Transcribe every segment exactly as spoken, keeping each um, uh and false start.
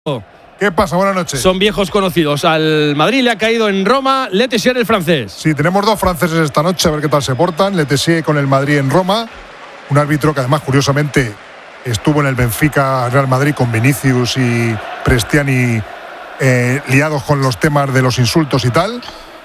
¿Qué pasa? Buenas noches. Son viejos conocidos. Al Madrid le ha caído en Roma Le Tissier, el francés. Sí, tenemos dos franceses esta noche, a ver qué tal se portan. Le Tissier con el Madrid en Roma. Un árbitro que además, curiosamente, estuvo en el Benfica Real Madrid con Vinicius y Prestiani eh, liados con los temas de los insultos y tal.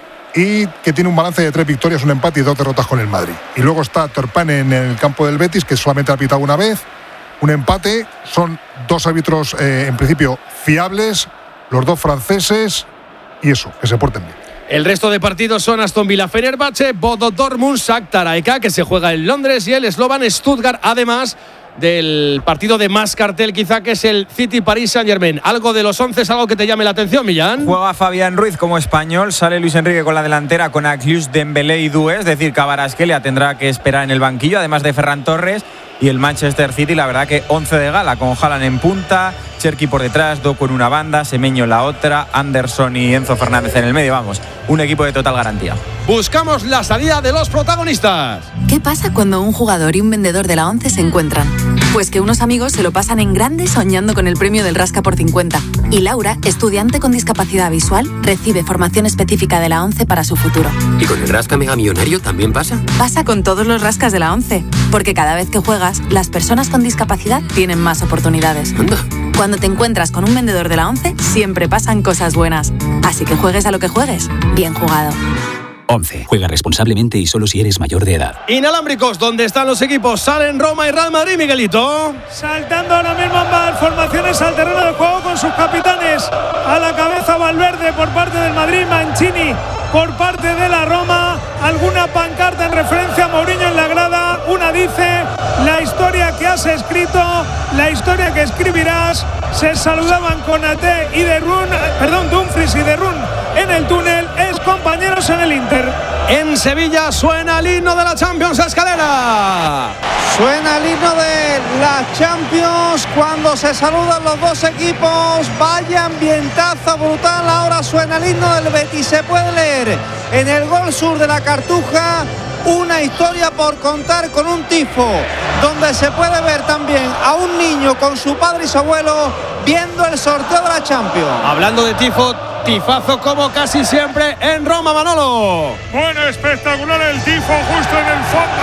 Y que tiene un balance de tres victorias, un empate y dos derrotas con el Madrid. Y luego está Turpin en el campo del Betis, que solamente ha pitado una vez. Un empate. Son dos árbitros, eh, en principio, fiables, los dos franceses, y eso, que se porten bien. El resto de partidos son Aston Villa Fenerbahce, Bodo Dortmund, Shakhtar A E K, que se juega en Londres, y el Slovan Stuttgart, además del partido de más cartel quizá, que es el City Paris Saint-Germain. ¿Algo de los once es algo que te llame la atención, Millán? Juega Fabián Ruiz como español, sale Luis Enrique con la delantera con Akliouche, Dembélé y Doué, es decir, Kvaratskhelia tendrá que esperar en el banquillo, además de Ferran Torres. Y el Manchester City, la verdad que once de gala, con Haaland en punta, Cherki por detrás, Doku en una banda, Semenyo en la otra, Anderson y Enzo Fernández en el medio. Vamos, un equipo de total garantía. Buscamos la salida de los protagonistas. ¿Qué pasa cuando un jugador y un vendedor de la ONCE se encuentran? Pues que unos amigos se lo pasan en grande soñando con el premio del Rasca por cincuenta. Y Laura, estudiante con discapacidad visual, recibe formación específica de la ONCE para su futuro. ¿Y con el Rasca Mega Millonario también pasa? Pasa con todos los rascas de la ONCE, porque cada vez que juegas, las personas con discapacidad tienen más oportunidades. Anda. Cuando te encuentras con un vendedor de la ONCE, siempre pasan cosas buenas. Así que juegues a lo que juegues, bien jugado. once. Juega responsablemente y solo si eres mayor de edad. Inalámbricos, ¿dónde están los equipos? Salen Roma y Real Madrid, Miguelito. Saltando ahora mismo ambas formaciones al terreno de juego con sus capitanes. A la cabeza Valverde por parte del Madrid, Mancini por parte de la Roma. Alguna pancarta en referencia a Mourinho en la grada. Una dice: la historia que has escrito, la historia que escribirás. Se saludaban Konaté y De Roon, perdón, Dumfries y De Roon en el túnel. Es compañeros en el Inter. En Sevilla suena el himno de la Champions a escalera. Suena el himno de la Champions cuando se saludan los dos equipos. Vaya ambientazo brutal. Ahora suena el himno del Betis. Se puede leer en el gol sur de la Cartuja una historia por contar, con un tifo donde se puede ver también a un niño con su padre y su abuelo viendo el sorteo de la Champions. Hablando de tifo, tifazo como casi siempre en Roma, Manolo. Bueno, espectacular el tifo justo en el fondo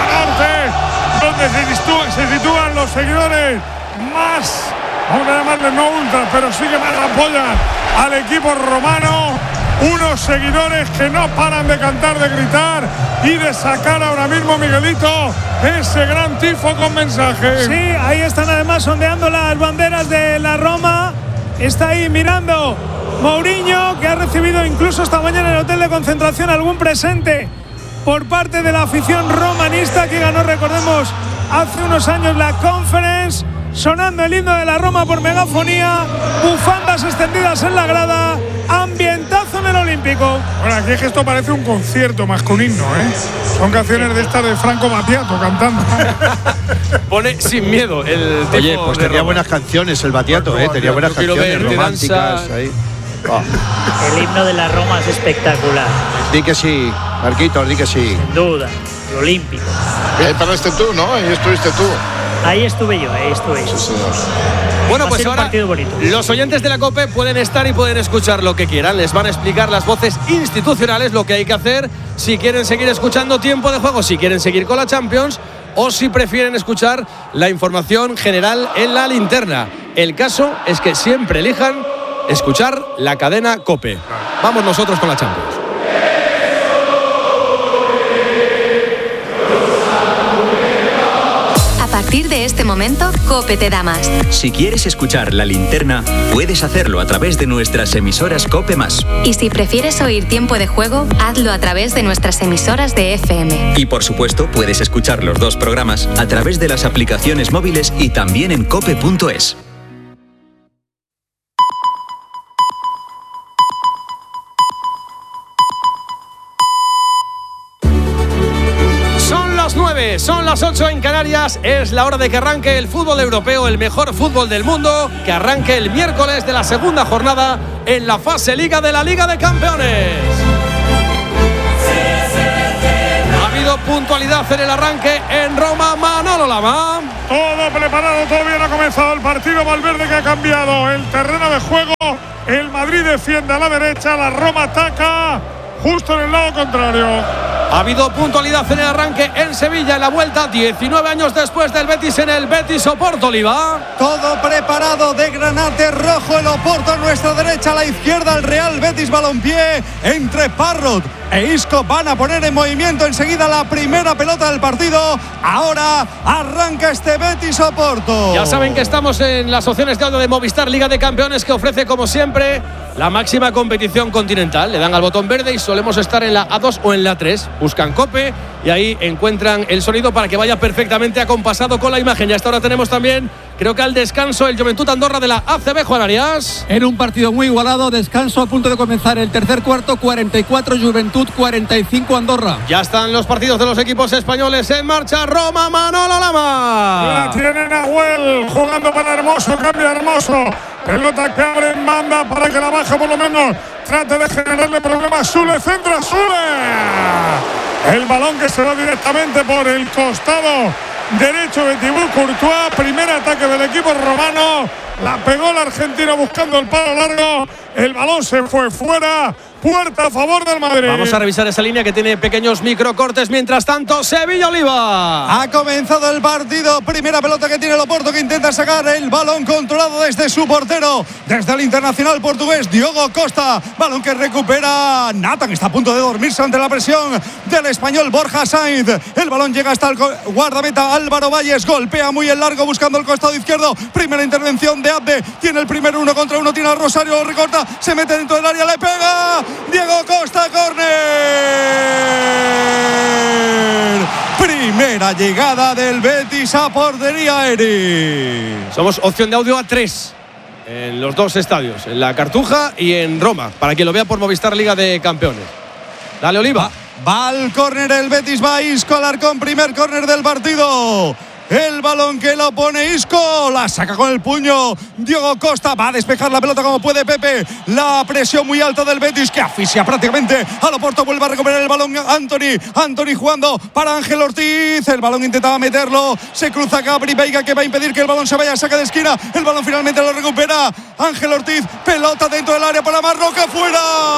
norte, donde se sitúan, se sitúan los seguidores más, vamos a llamarle no ultra, pero sí que más apoyan al equipo romano. Unos seguidores que no paran de cantar, de gritar y de sacar ahora mismo, Miguelito, ese gran tifo con mensaje. Sí, ahí están además ondeando las banderas de la Roma. Está ahí mirando Mourinho, que ha recibido incluso esta mañana en el hotel de concentración algún presente por parte de la afición romanista que ganó, recordemos, hace unos años la Conference. Sonando el himno de la Roma por megafonía, bufandas extendidas en la grada, ambientazo en el Olímpico. Bueno, aquí es que esto parece un concierto más que un himno, ¿eh? Son canciones de estas de Franco Battiato cantando. Pone sin miedo el tipo. Oye, pues tenía buenas canciones el Battiato, ¿eh? Tenía buenas canciones románticas ahí. Oh. El himno de la Roma es espectacular. Di que sí, Marquitos, di que sí. Sin duda, el Olímpico. Ahí paraste tú, ¿no? Ahí estuviste tú. Ahí estuve yo, ahí estuve yo. Sí, bueno, pues ahora los oyentes de la COPE pueden estar y pueden escuchar lo que quieran. Les van a explicar las voces institucionales lo que hay que hacer si quieren seguir escuchando tiempo de juego, si quieren seguir con la Champions o si prefieren escuchar la información general en la linterna. El caso es que siempre elijan escuchar la cadena COPE. Vamos nosotros con la Champions. A partir de este momento, COPE te da más. Si quieres escuchar la linterna, puedes hacerlo a través de nuestras emisoras COPE más. Y si prefieres oír tiempo de juego, hazlo a través de nuestras emisoras de F M. Y por supuesto, puedes escuchar los dos programas a través de las aplicaciones móviles y también en cope punto es. Son las ocho en Canarias, es la hora de que arranque el fútbol europeo, el mejor fútbol del mundo, que arranque el miércoles de la segunda jornada en la fase Liga de la Liga de Campeones. habido puntualidad en el arranque en Roma. Manolo Lama. Todo preparado, todo bien, ha comenzado el partido. Valverde que ha cambiado el terreno de juego. El Madrid defiende a la derecha, la Roma ataca justo en el lado contrario. Ha habido puntualidad en el arranque en Sevilla en la vuelta, diecinueve años después del Betis en el Betis Oporto, Oliva. Todo preparado de granate rojo, el Oporto a nuestra derecha, a la izquierda el Real Betis Balompié. Entre Parrot e Isco van a poner en movimiento enseguida la primera pelota del partido. Ahora arranca este Betis Oporto. Ya saben que estamos en las opciones de audio de Movistar Liga de Campeones, que ofrece como siempre la máxima competición continental. Le dan al botón verde y solemos estar en la A dos o en la A tres. Buscan COPE y ahí encuentran el sonido para que vaya perfectamente acompasado con la imagen. Y hasta ahora tenemos también, creo que al descanso, el Juventud Andorra de la A C B, Juan Arias. En un partido muy igualado, descanso a punto de comenzar el tercer cuarto, cuarenta y cuatro Juventud, cuarenta y cinco Andorra. Ya están los partidos de los equipos españoles en marcha. Roma, Manolo Lama. La tiene Nahuel jugando para Hermoso, cambia Hermoso. Pelota que abre en banda para que la baja por lo menos trate de generarle problemas a Sule, centro a Sule. El balón que se va directamente por el costado derecho de Thibaut Courtois. Primer ataque del equipo romano. La pegó el argentino buscando el palo largo. El balón se fue fuera. Puerta a favor del Madrid. Vamos a revisar esa línea que tiene pequeños microcortes. Mientras tanto, Sevilla Oliva. Ha comenzado el partido. Primera pelota que tiene el Oporto, que intenta sacar el balón controlado desde su portero. Desde el internacional portugués, Diogo Costa. Balón que recupera Nathan. Está a punto de dormirse ante la presión del español Borja Sainz. El balón llega hasta el guardameta Álvaro Valles. Golpea muy en largo buscando el costado izquierdo. Primera intervención de Abde. Tiene el primer uno contra uno. Tiene a Rosario, lo recorta. Se mete dentro del área, le pega. Diego Costa, córner. Primera llegada del Betis a portería, Eri. Somos opción de audio a tres en los dos estadios, en la Cartuja y en Roma, para quien lo vea por Movistar Liga de Campeones. Dale, Oliva. Va al córner el Betis, va Isco Alarcón, primer córner del partido. El balón que lo pone Isco, la saca con el puño Diego Costa, va a despejar la pelota como puede Pepe. La presión muy alta del Betis que asfixia prácticamente al Oporto. Vuelve a recuperar el balón Anthony, Anthony jugando para Ángel Ortiz. El balón intentaba meterlo, se cruza Gabri Veiga, que va a impedir que el balón se vaya a saca de esquina. El balón finalmente lo recupera Ángel Ortiz, pelota dentro del área para Marroca, fuera.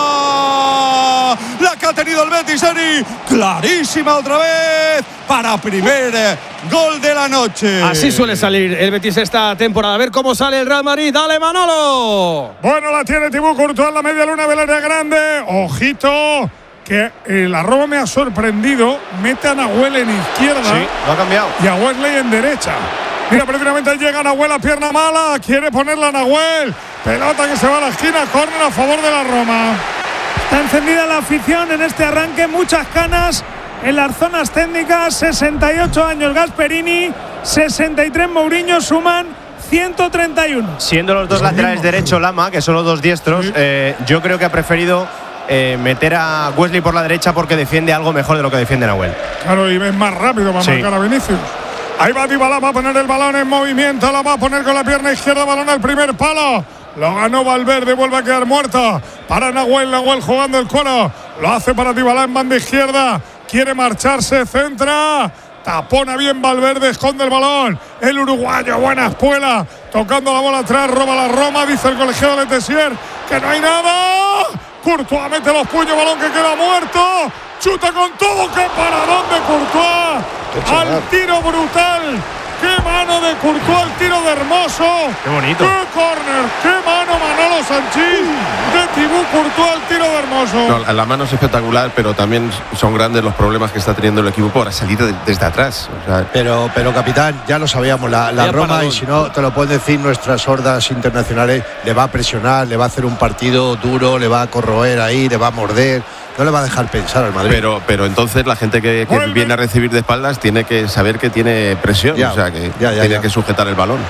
La que ha tenido el Betis, Eri, clarísima otra vez para primer gol de la noche. Así suele salir el Betis esta temporada. A ver cómo sale el Real Madrid. Dale, Manolo. Bueno, la tiene Thibaut Courtois en la media luna del área grande. Ojito, que eh, la Roma me ha sorprendido. Mete a Nahuel en izquierda. Sí, lo ha cambiado. Y a Wesley en derecha. Mira, prácticamente llega Nahuel a pierna mala. Quiere ponerla a Nahuel. Pelota que se va a la esquina. Córner a favor de la Roma. Está encendida la afición en este arranque. Muchas canas en las zonas técnicas. Sesenta y ocho años Gasperini, sesenta y tres Mourinho, suman ciento treinta y uno. Siendo los dos laterales derecho Lama, que son los dos diestros, sí. eh, yo creo que ha preferido eh, meter a Wesley por la derecha porque defiende algo mejor de lo que defiende Nahuel. Claro, y es más rápido para sí. marcar a Vinicius. Ahí va Dybala, va a poner el balón en movimiento, la va a poner con la pierna izquierda, balón al primer palo. Lo ganó Valverde, vuelve a quedar muerto para Nahuel, Nahuel jugando el cuero. Lo hace para Dybala en banda izquierda. Quiere marcharse, centra. Tapona bien Valverde, esconde el balón. El uruguayo, buena espuela. Tocando la bola atrás, roba la Roma. Dice el colegiado de Tessier que no hay nada. Courtois mete los puños, balón que queda muerto. Chuta con todo, qué paradón de Courtois. Al tiro brutal. ¡Qué mano de Courtois, el tiro de Hermoso! ¡Qué bonito! ¡Qué córner! ¡Qué mano Manolo Sanchís! De Thibaut Courtois, el tiro de Hermoso. No, la mano es espectacular, pero también son grandes los problemas que está teniendo el equipo para salir de, desde atrás. O sea, pero, pero capitán, ya lo sabíamos, la, la Roma, paradón. Y si no, te lo pueden decir nuestras hordas internacionales, le va a presionar, le va a hacer un partido duro, le va a corroer ahí, le va a morder. No le va a dejar pensar al Madrid. Pero, pero entonces la gente que, que viene a recibir de espaldas tiene que saber que tiene presión, ya, o sea, que ya, ya, tiene ya. que sujetar el balón.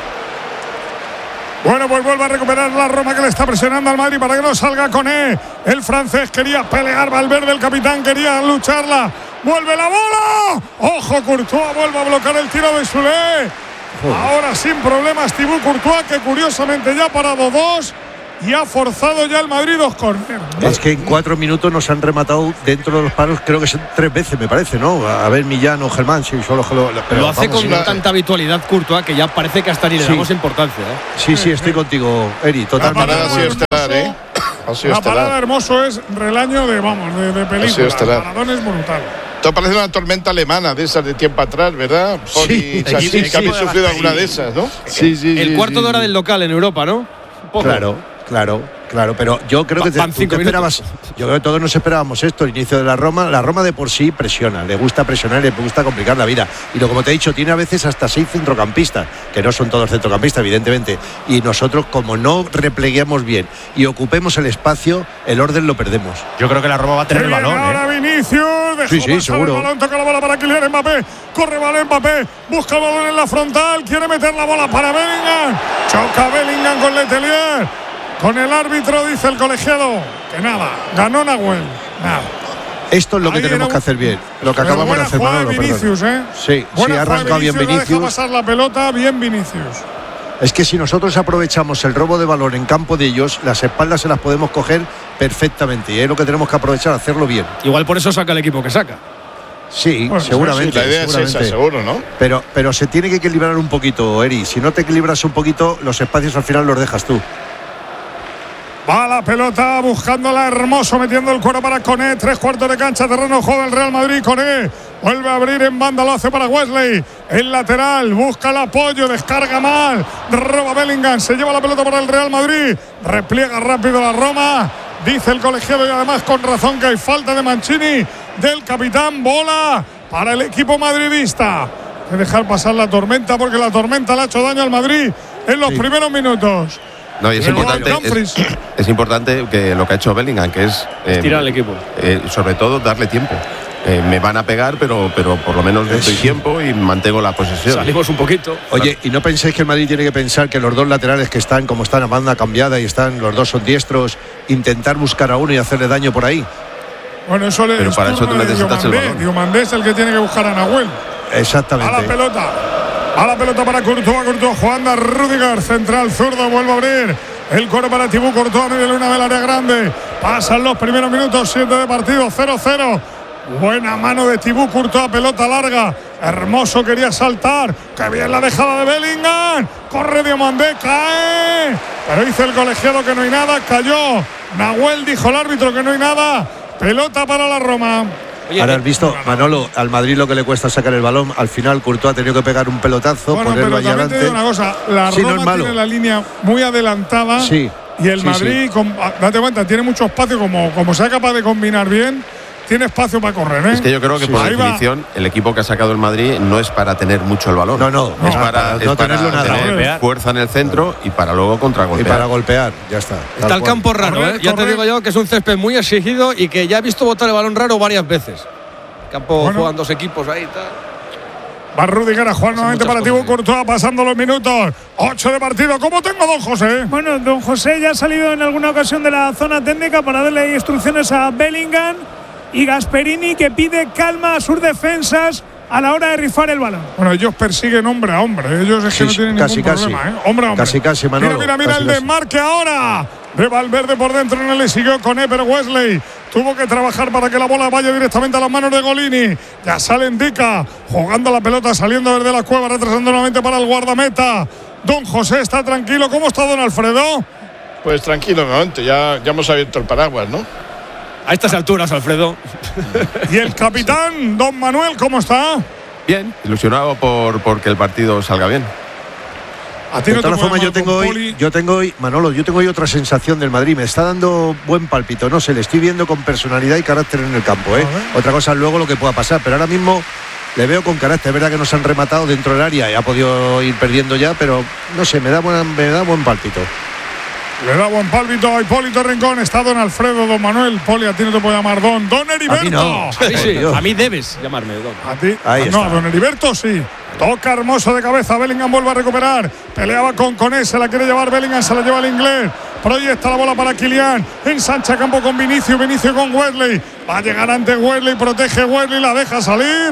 Bueno, pues vuelve a recuperar la Roma, que le está presionando al Madrid para que no salga con él. El francés quería pelear, Valverde, el capitán, quería lucharla. ¡Vuelve la bola! ¡Ojo, Courtois! Vuelve a bloquear el tiro de Soulé. Ahora sin problemas Thibaut Courtois, que curiosamente ya ha parado dos. y ha forzado ya el Madrid dos córner. Es que en cuatro minutos nos han rematado dentro de los palos, creo que son tres veces, me parece, ¿no? A ver, Millán o Germán, sí, solo lo, pero lo hace vamos, con la, tanta habitualidad Courtois que ya parece que hasta ni le damos sí. importancia. ¿eh? Sí, sí, estoy contigo, Eri, totalmente. La parada, estelar, ¿eh? La parada Hermoso es relaño de, vamos, de, de película. El paradón es brutal. Esto parece una tormenta alemana de esas de tiempo atrás, ¿verdad? Sí, Poli, sí, sí, que habéis sufrido alguna de esas, ¿no? Sí, sí. El sí, cuarto sí, de hora sí. del local en Europa, ¿no? Claro, claro, claro, pero yo creo que te, tú te esperabas, yo creo que todos nos esperábamos esto, el inicio de la Roma. La Roma de por sí presiona, le gusta presionar, le gusta complicar la vida. Y lo como te he dicho, tiene a veces hasta seis centrocampistas, que no son todos centrocampistas, evidentemente. Y nosotros, como no repleguemos bien y ocupemos el espacio, el orden lo perdemos. Yo creo que la Roma va a tener el balón. Ahora ¿eh? Vinicius, dejó sí, sí, seguro. El balón, toca la bola para Kylian Mbappé, corre balón Mbappé, busca el balón en la frontal, quiere meter la bola para Bellingham, choca Bellingham con Letelier. Con el árbitro dice el colegiado que nada, ganó Nahuel, nada. Esto es lo que Ahí tenemos un, que hacer bien, lo que acabamos de hacer, Manolo, de Vinicius, ¿eh? Sí, sí, ha arrancado bien Vinicius. Deja pasar la pelota, bien Vinicius. Es que si nosotros aprovechamos el robo de balón en campo de ellos, las espaldas se las podemos coger perfectamente y es lo que tenemos que aprovechar, hacerlo bien. Igual por eso saca el equipo que saca. Sí, bueno, seguramente. Sí, la idea seguramente. es esa, seguro, ¿no? Pero, pero se tiene que equilibrar un poquito, Eri. Si no te equilibras un poquito, los espacios al final los dejas tú. Va la pelota buscándola Hermoso, metiendo el cuero para Koné. Tres cuartos de cancha, terreno juego del Real Madrid. Koné vuelve a abrir en banda, lo hace para Wesley. El lateral, busca el apoyo, descarga mal. Roba Bellingham, se lleva la pelota para el Real Madrid. Repliega rápido la Roma. Dice el colegiado y además con razón que hay falta de Mancini, del capitán. Bola para el equipo madridista. Hay que dejar pasar la tormenta porque la tormenta le ha hecho daño al Madrid en los sí. primeros minutos. No, y es importante, es, es importante que lo que ha hecho Bellingham, que es eh, tirar al equipo. Eh, sobre todo darle tiempo. Eh, me van a pegar, pero, pero por lo menos doy tiempo y mantengo la posesión. Salimos un poquito. Oye, ¿y no pensáis que el Madrid tiene que pensar que los dos laterales que están, como están a banda cambiada y están, los dos son diestros, intentar buscar a uno y hacerle daño por ahí? Bueno, eso le Pero para eso tú necesitas el balón. Diomandé es el que tiene que buscar a Nahuel. Exactamente. A la pelota. A la pelota para Courtois, Courtois jugando a Rüdiger, central zurdo, vuelve a abrir el coro para Thibaut Courtois, media luna del área grande. Pasan los primeros minutos, siete de partido, cero cero. Buena mano de Thibaut Courtois, pelota larga. Hermoso quería saltar. ¡Qué bien la dejada de Bellingham! Corre Diomandé, cae. Pero dice el colegiado que no hay nada, cayó. Nahuel dijo el árbitro que no hay nada. Pelota para la Roma. Oye, ahora has visto, Manolo, al Madrid lo que le cuesta sacar el balón. Al final Courtois ha tenido que pegar un pelotazo, bueno, ponerlo allá adelante. Te digo una cosa, la sí, Roma no es malo. tiene la línea muy adelantada sí, y el sí, Madrid, sí. Con, date cuenta, tiene mucho espacio, como, como sea capaz de combinar bien, tiene espacio para correr, ¿eh? Es que yo creo que sí, por definición va. El equipo que ha sacado el Madrid no es para tener mucho el balón. No, no, es no, para, para es no para tenerlo nada. tener fuerza en el centro y para luego contragolpear. Y para golpear, ya está. Está el campo raro, correr, ¿eh? Ya correr. Te digo yo que es un césped muy exigido y que ya he visto botar el balón raro varias veces. Campo bueno. Juegan dos equipos ahí y tal. Va Rüdiger a jugar nuevamente para Thibaut Courtois, pasando los minutos. ocho de partido. ¿Cómo tengo don José? Bueno, don José ya ha salido en alguna ocasión de la zona técnica para darle instrucciones a Bellingham y Gasperini, que pide calma a sus defensas a la hora de rifar el balón. Bueno, ellos persiguen hombre a hombre. Ellos es que sí, no tienen casi, ningún casi. problema, ¿eh? Hombre a hombre. Casi, casi, Manolo. Mira, mira, mira casi, el casi. desmarque ahora de Valverde por dentro. No le siguió con E, pero Wesley tuvo que trabajar para que la bola vaya directamente a las manos de Golini. Ya sale Ndica, jugando la pelota, saliendo desde la cueva, retrasando nuevamente para el guardameta. Don José está tranquilo. ¿Cómo está don Alfredo? Pues tranquilo, no, ya, ya hemos abierto el paraguas, ¿no? A estas alturas, Alfredo. ¿Y el capitán, don Manuel, cómo está? Bien, ilusionado por porque el partido salga bien. A ti de no todas formas, yo tengo hoy, Poli. yo tengo hoy, Manolo, yo tengo hoy otra sensación del Madrid. Me está dando buen pálpito, no sé, le estoy viendo con personalidad y carácter en el campo, ¿eh? Otra cosa es luego lo que pueda pasar, pero ahora mismo le veo con carácter. Es verdad que nos han rematado dentro del área y ha podido ir perdiendo ya, pero no sé, me da buen, me da buen pálpito. Le da buen pálpito a Hipólito Rincón. Está don Alfredo, don Manuel. Poli, a ti no te puedo llamar don. Don Heriberto. A mí, no. a mí sí. A mí debes llamarme don. A ti. Ahí no, está. don Heriberto sí. Toca Hermoso de cabeza. Bellingham vuelve a recuperar. Peleaba con Koné. Se la quiere llevar Bellingham. Se la lleva el inglés. Proyecta la bola para Kylian. Ensancha campo con Vinicius. Vinicius con Wesley. Va a llegar ante Wesley. Protege Wesley. La deja salir.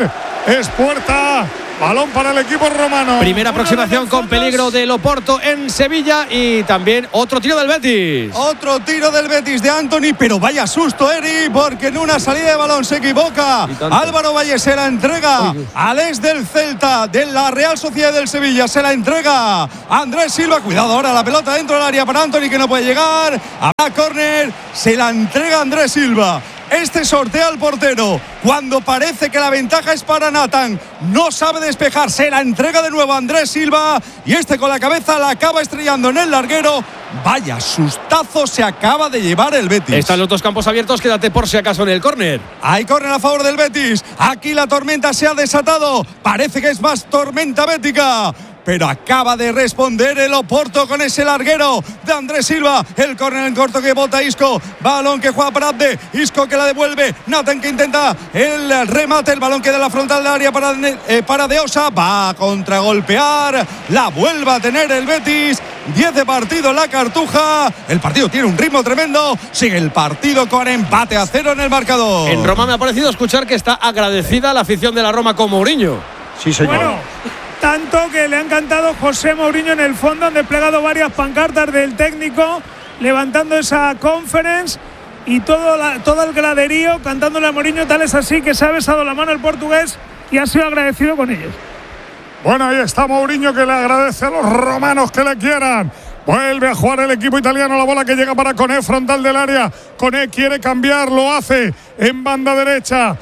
es puerta. Balón para el equipo romano. Primera aproximación con peligro del Oporto en Sevilla y también otro tiro del Betis. Otro tiro del Betis de Antony, pero vaya susto, Eri, porque en una salida de balón se equivoca. Álvaro Valle se la entrega al ex del Celta, de la Real Sociedad del Sevilla, se la entrega a Andrés Silva. Cuidado ahora, la pelota dentro del área para Antony, que no puede llegar. A córner, se la entrega Andrés Silva. Este sortea al portero cuando parece que la ventaja es para Nathan. No sabe despejar, se la entrega de nuevo a Andrés Silva y este con la cabeza la acaba estrellando en el larguero. Vaya sustazo se acaba de llevar el Betis. Están los dos campos abiertos, quédate por si acaso en el córner. Hay córner a favor del Betis. Aquí la tormenta se ha desatado. Parece que es más tormenta bética, pero acaba de responder el Oporto con ese larguero de Andrés Silva. El córner en corto que bota Isco. Balón que juega para Abde. Isco que la devuelve. Nathan que intenta el remate. El balón queda en la frontal del área para, eh, para De Osa. Va a contragolpear. La vuelve a tener el Betis. diez de partido la Cartuja. El partido tiene un ritmo tremendo. Sigue el partido con empate a cero en el marcador. En Roma me ha parecido escuchar que está agradecida la afición de la Roma con Mourinho. Sí, señor. Bueno, tanto que le ha encantado José Mourinho en el fondo. Han desplegado varias pancartas del técnico levantando esa conference y todo, la, todo el graderío cantándole a Mourinho. Tal es así que se ha besado la mano el portugués y ha sido agradecido con ellos. Bueno, ahí está Mourinho, que le agradece a los romanos que le quieran. Vuelve a jugar el equipo italiano, la bola que llega para Koné, frontal del área. Koné quiere cambiar, lo hace en banda derecha,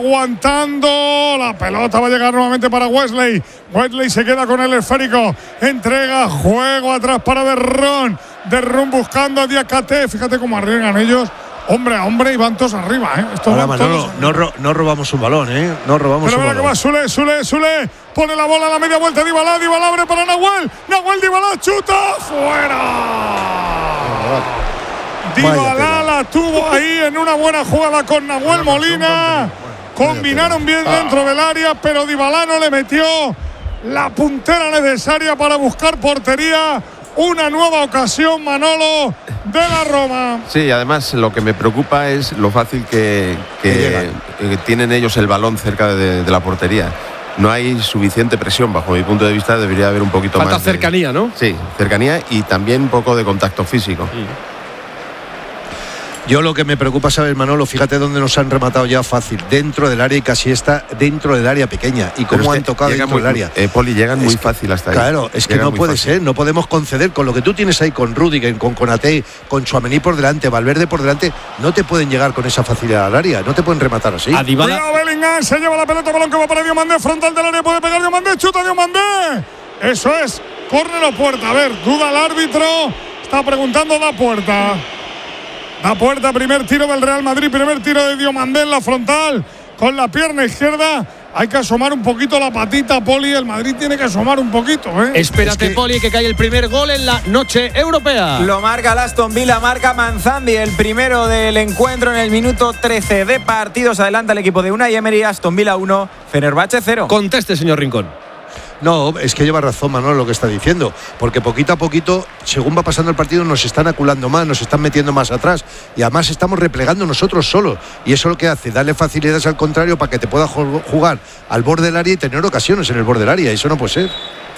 aguantando. La pelota va a llegar nuevamente para Wesley. Wesley se queda con el esférico, entrega, juego atrás para Derrón. Derrón buscando a Diakate. Fíjate cómo arriesgan ellos. Hombre a hombre y van todos arriba, ¿eh? Estos Ahora, van Manolo, todos... no, ro- no robamos un balón, ¿eh? No robamos Pero un mira balón. que va Sule, Sule, Sule. Pone la bola a la media vuelta. Dybala, Dybala abre para Nahuel. Nahuel, Dybala, chuta. ¡Fuera! Dybala la tuvo ahí en una buena jugada con Nahuel Molina. Combinaron bien dentro del área, pero Dybala no le metió la puntera necesaria para buscar portería. Una nueva ocasión, Manolo, de la Roma. Sí, además lo que me preocupa es lo fácil que, que, que tienen ellos el balón cerca de, de la portería. No hay suficiente presión, bajo mi punto de vista. Debería haber un poquito Falta más de cercanía, ¿no? Sí, cercanía y también un poco de contacto físico. Sí. Yo lo que me preocupa, saber, Manolo, fíjate dónde nos han rematado ya fácil, dentro del área, y casi está dentro del área pequeña, y cómo han tocado dentro muy, del área. Eh, Poli, llegan muy es fácil hasta ahí. Claro, es que llegan no puede fácil. ser, no podemos conceder con lo que tú tienes ahí con Rudiger, con Konaté, con Tchouaméni por delante, Valverde por delante, no te pueden llegar con esa facilidad al área, no te pueden rematar así. A Dybala. Cuidado, Bellingham, se lleva la pelota, balón que va para Diomandé, frontal del área, puede pegar Diomandé, chuta Diomandé. Eso es, córner o puerta. A ver, duda el árbitro, está preguntando la puerta. La puerta, primer tiro del Real Madrid, primer tiro de Diomandé en la frontal, con la pierna izquierda. Hay que asomar un poquito la patita, Poli. El Madrid tiene que asomar un poquito, ¿eh? Espérate, es que... Poli, que cae el primer gol en la noche europea. Lo marca el Aston Villa, marca Manzandi, el primero del encuentro en el minuto trece de partidos. Adelanta el equipo de Unai Emery. Aston Villa uno, Fenerbahce cero. Conteste, señor Rincón. No, es que lleva razón Manolo lo que está diciendo, porque poquito a poquito, según va pasando el partido, nos están aculando más, nos están metiendo más atrás y además estamos replegando nosotros solos, y eso lo que hace, darle facilidades al contrario para que te pueda jugar al borde del área y tener ocasiones en el borde del área, y eso no puede ser.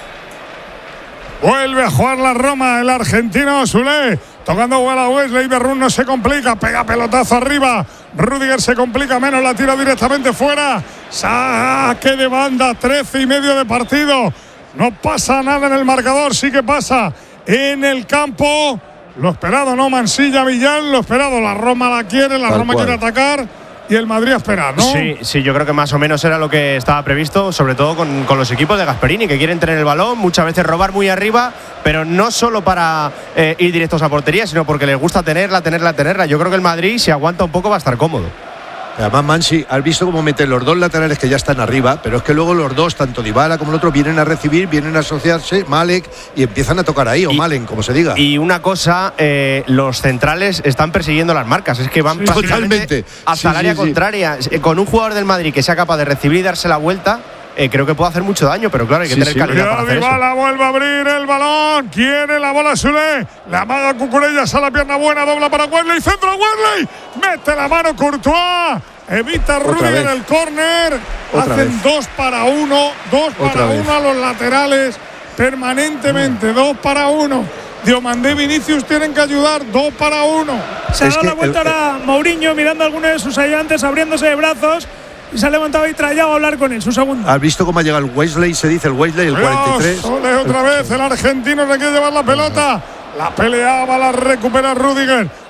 Vuelve a jugar la Roma, el argentino Sule, tocando bola a Wesley. Derrún no se complica, pega pelotazo arriba. Rudiger se complica menos, la tira directamente fuera. Saque de banda, trece y medio de partido. No pasa nada en el marcador, sí que pasa en el campo. Lo esperado, ¿no? Mansilla, Millán, lo esperado. La Roma la quiere, la Tal Roma cual. quiere atacar. Y el Madrid a esperar, ¿no? Sí, sí, yo creo que más o menos era lo que estaba previsto, sobre todo con, con los equipos de Gasperini, que quieren tener el balón, muchas veces robar muy arriba, pero no solo para eh, ir directos a portería, sino porque les gusta tenerla, tenerla, tenerla. Yo creo que el Madrid, si aguanta un poco, va a estar cómodo. Además, Mansi, has visto cómo meten los dos laterales que ya están arriba, pero es que luego los dos, tanto Dybala como el otro, vienen a recibir, vienen a asociarse, Malek, y empiezan a tocar ahí, o y, Malen, como se diga. Y una cosa, eh, los centrales están persiguiendo las marcas, es que van sí, totalmente hasta sí, el área sí, contraria. Sí. Con un jugador del Madrid que sea capaz de recibir y darse la vuelta, eh, creo que puede hacer mucho daño, pero claro, hay que sí, tener sí. calidad para hacer Dybala eso. Vuelve a abrir el balón, quiere la bola Sule, la amaga Cucurella, a la pierna buena, dobla para Wesley, centro Wesley, mete la mano Courtois. Evita Rudiger el córner. Hacen vez. dos para uno. Dos Otra para vez. uno a los laterales. Permanentemente. Mm. Dos para uno. Diomandé y Vinicius tienen que ayudar. Dos para uno. Se ha dado la vuelta el, ahora Mourinho mirando a algunos de sus ayudantes abriéndose de brazos. Y se ha levantado y trayado a hablar con él. Su segundo. ¿Has visto cómo ha llegado el Wesley? Se dice el Wesley, el Dios, cuarenta y tres. Ole, otra vez el argentino le quiere llevar la pelota. La peleaba, la recupera Rudiger.